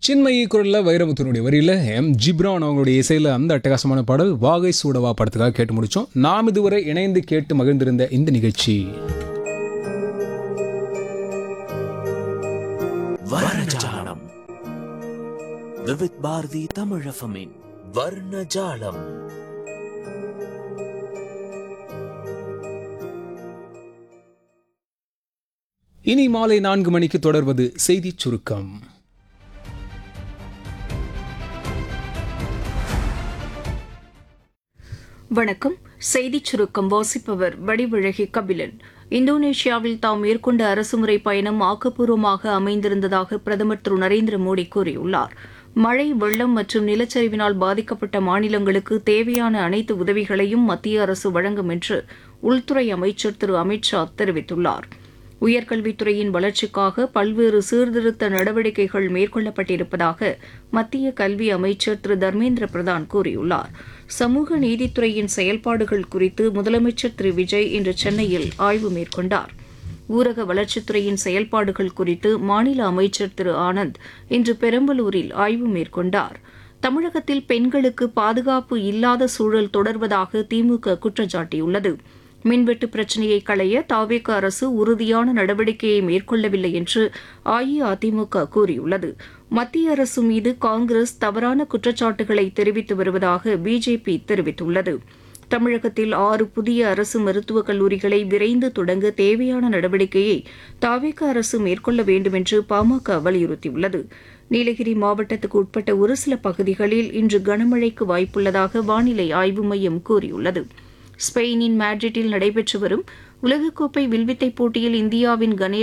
சின்மயி குரலில் வைரமுத்துனுடைய வரியில் ஜிப்ரான் அவங்களுடைய இசையில் அந்த அட்டகாசமான பாடல் வாகை சூடவா படத்துக்காக கேட்டு முடித்தோம். நாம் இதுவரை இணைந்து கேட்டு மகிழ்ந்திருந்த இந்த நிகழ்ச்சி வர்ணஜாலம். விவித் பாரதி தமிழஃபமின் வர்ணஜாலம். இனி மாலை 4 மணிக்கு தொடர்வது செய்திச் சுருக்கம். வணக்கம். செய்திச் சுருக்கம் வாசிப்பவர் வடிவழகி கபிலன். இந்தோனேஷியாவில் தாம் மேற்கொண்ட அரசுமுறை பயணம் ஆக்கப்பூர்வமாக அமைந்திருந்ததாக பிரதமர் திரு நரேந்திர மோடி கூறியுள்ளார். மழை, வெள்ளம் மற்றும் நிலச்சரிவினால் பாதிக்கப்பட்ட மாநிலங்களுக்கு தேவையான அனைத்து உதவிகளையும் மத்திய அரசு வழங்கும் என்று உள்துறை அமைச்சர் திரு அமித் ஷா தெரிவித்துள்ளார். உயர்கல்வித்துறையின் வளர்ச்சிக்காக பல்வேறு சீர்திருத்த நடவடிக்கைகள் மேற்கொள்ளப்பட்டிருப்பதாக மத்திய கல்வி அமைச்சர் திரு தர்மேந்திர பிரதான் கூறியுள்ளார். சமூக நீதித்துறையின் செயல்பாடுகள் குறித்து முதலமைச்சர் திரு விஜய் இன்று சென்னையில் ஆய்வு மேற்கொண்டார். ஊரக வளர்ச்சித்துறையின் செயல்பாடுகள் குறித்து மாநில அமைச்சர் திரு ஆனந்த் இன்று பெரம்பலூரில் ஆய்வு மேற்கொண்டார். தமிழகத்தில் பெண்களுக்கு பாதுகாப்பு இல்லாத சூழல் தொடர்வதாக திமுக குற்றம் சாட்டியுள்ளது. மின்வெட்டு பிரச்சினையை களைய தாவேக அரசு உறுதியான நடவடிக்கையை மேற்கொள்ளவில்லை என்று அஇஅதிமுக கூறியுள்ளது. மத்திய அரசு மீது காங்கிரஸ் தவறான குற்றச்சாட்டுகளை தெரிவித்து வருவதாக பிஜேபி தெரிவித்துள்ளது. தமிழகத்தில் 6 புதிய அரசு மருத்துவக் கல்லூரிகளை விரைந்து தொடங்க தேவையான நடவடிக்கையை தாவேக அரசு மேற்கொள்ள வேண்டும் என்று பாமக வலியுறுத்தியுள்ளது. நீலகிரி மாவட்டத்துக்கு உட்பட்ட ஒரு சில பகுதிகளில் இன்று கனமழைக்கு வாய்ப்புள்ளதாக வானிலை ஆய்வு மையம் கூறியுள்ளது. ஸ்பெயினின் மேட்ரிட்டில் நடைபெற்று வரும் உலகக்கோப்பை வில்வித்தை போட்டியில் இந்தியாவின் கணேஷ்